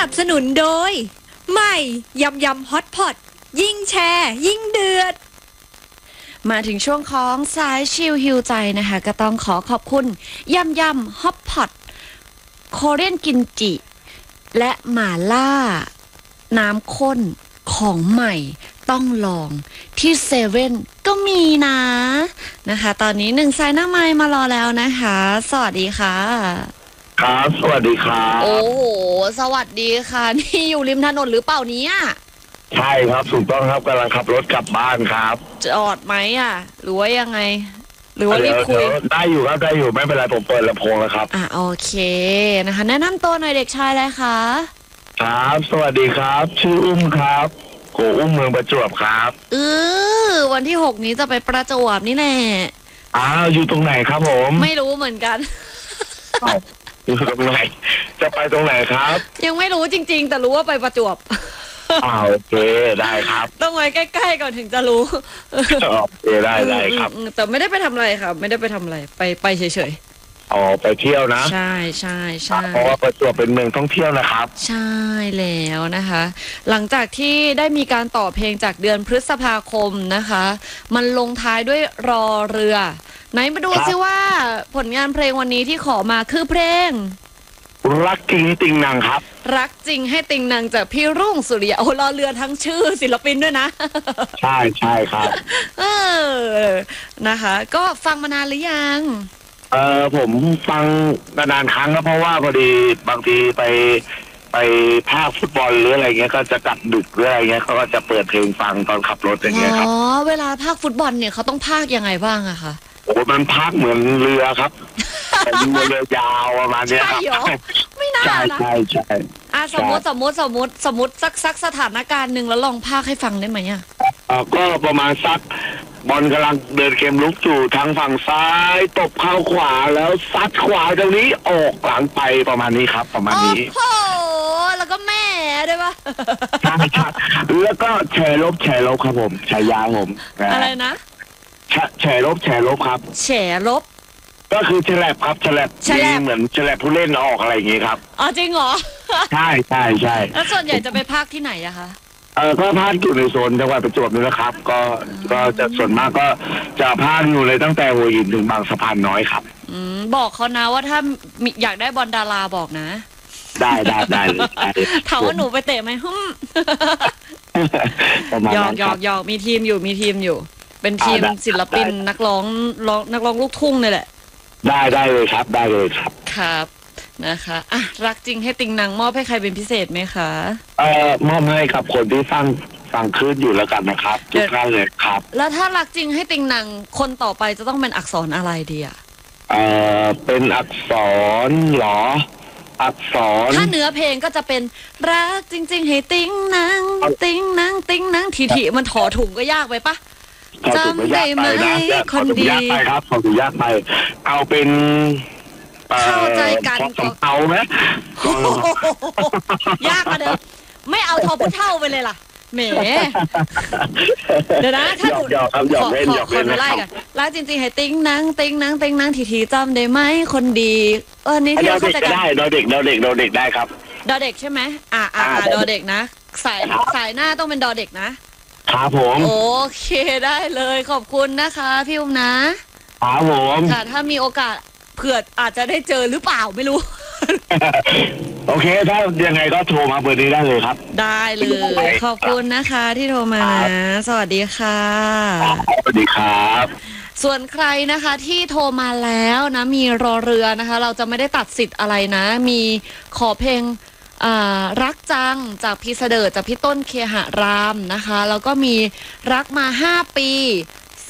นับสนุนโดยใหม่ยำยำฮอตพอตยิ่งแชร์ยิ่งเดือดมาถึงช่วงของสายชิลฮิวใจนะคะก็ต้องขอขอบคุณยำยำฮอตพอตโคเรียนกินจิและหม่าล่าน้ำข้นของใหม่ต้องลองที่เซเว่นก็มีนะคะตอนนี้หนึ่งสายหน้าไมค์มารอแล้วนะคะสวัสดีค่ะครับสวัสดีครับโอ้โหสวัสดีค่ะนี่อยู่ริมถนนหรือเปล่าเนี่ยใช่ครับถูกต้องครับกำลังขับรถกลับบ้านครับจอดไหมหรือว่ายังไงหรือว่ารีบคุยได้อยู่ครับได้อยู่ไม่เป็นไรผมเปิดลำโพงแล้วครับโอเคนะคะแนะนำตัวหน่อยเด็กชายเลยค่ะครับสวัสดีครับชื่ออุ้มครับโกอุ้มเมืองประจวบครับวันที่6นี้จะไปประจวบนี่แน่อยู่ตรงไหนครับผมไม่รู้เหมือนกันอยู่ตรงไหนจะไปตรงไหนครับยังไม่รู้จริงๆแต่รู้ว่าไปประจวบโอเคได้ครับต้องไว้ใกล้ๆก่อนถึงจะรู้โอเคได้ครับแต่ไม่ได้ไปทำอะไรครับไม่ได้ไปทำอะไรไปเฉยๆไปเที่ยวนะใช่ใช่ใช่เพราะว่าประจวบเป็นเมืองท่องเที่ยวนะครับใช่แล้วนะคะหลังจากที่ได้มีการต่อเพลงจากเดือนพฤษภาคมนะคะมันลงท้ายด้วยรอเรือไหนมาดูซิว่าผลงานเพลงวันนี้ที่ขอมาคือเพลงรักจริงติงนางครับรักจริงให้ติงนางจากพี่รุ่งสุริยะรอเรือทั้งชื่อศิลปินด้วยนะใช่ใช่ครับนะคะก็ฟังมานานหรือยังผมฟังนานครั้งก็เพราะว่าพอดีบางทีไปภาคฟุตบอลหรืออะไรเงี้ยก็จะกลับดึกหรืออะไรเงี้ยเขาก็จะเปิดเพลงฟังตอนขับรถอย่างเงี้ยครับเวลาภาคฟุตบอลเนี่ยเขาต้องภาคยังไงบ้างอะคะมันภาคเหมือนเรือครับเป็นเรือยาวประมาณนี้ครับไม่น่านะใช่สมมติสักสถานการณ์หนึ่งแล้วลองภาคให้ฟังได้ไหมก็ประมาณสักบอลกำลังเดินเกมลุกอยู่ทางฝั่งซ้ายตบเข้าขวาแล้วซัดขวาตรงนี้ออกหลังไปประมาณนี้ครับประมาณนี้โอ้โหแล้วก็แม่ได้ปะใช่แล้วก็แชร์ลบครับผมฉายาผมอะไรนะแฉลบครับแฉลบก็คือแฉลบครับแฉลบเหมือนแฉลบผู้เล่นออกอะไรอย่างงี้ครับจริงเหรอใช่แล้วส่วนใหญ่จะไปภาคที่ไหนอะคะก็ภาคอยู่ในโซนจังหวัดประจวบนี่นะครับก็จะส่วนมากก็จะภาคอยู่เลยตั้งแต่หัวหินถึงบางสะพานน้อยครับบอกเขานะว่าถ้าอยากได้บอลดาราบอกนะได้เลยถามว่าหนูไปเตะไหมหยอกมีทีมอยู่เป็นทีมศิลปินนักร้องลูกทุ่งนี่แหละได้เลยครับครับนะคะรักจริงให้ติงนางมอบให้ใครเป็นพิเศษไหมคะมอบให้กับคนที่ฟังคลื่นอยู่แล้วกันนะครับทุกท่านเลยครับแล้วถ้ารักจริงให้ติงนางคนต่อไปจะต้องเป็นอักษรอะไรดีเป็นอักษรเหรออักษรถ้าเนื้อเพลงก็จะเป็นรักจริงๆให้ติงนางทีมันถอถุงก็ยากไปปะจำได้ไหมคนดียากไปครับขออนุญาตไปเอาเป็นเข้าใจกันเอาไหมยากกว่าเดิมไม่เอาทอพุเท่าไปเลยล่ะแหมเดี๋ยวนะถ้าถูกขอไล่กันแล้วจริงๆให้ติ้งนังทีจำได้ไหมคนดีนี่ที่เราเข้าใจกันได้ดอเด็กได้ครับดอเด็กใช่ไหมดอเด็กนะสายหน้าต้องเป็นดอเด็กนะครับผมโอเคได้เลยขอบคุณนะคะพี่อุ้มนะครับผมค่ะถ้ามีโอกาสเผื่ออาจจะได้เจอหรือเปล่าไม่รู้โอเคถ้ายังไงก็โทรมาเบอร์นี้ได้เลยครับได้เลยขอบคุณนะคะที่โทรมาสวัสดีค่ะสวัสดีครับส่วนใครนะคะที่โทรมาแล้วนะมีรอเรือนะคะเราจะไม่ได้ตัดสิทธิ์อะไรนะมีขอเพลงรักจังจากพี่เสดิร์ดจากพี่ต้นเคหะรามนะคะแล้วก็มีรักมา5 ปี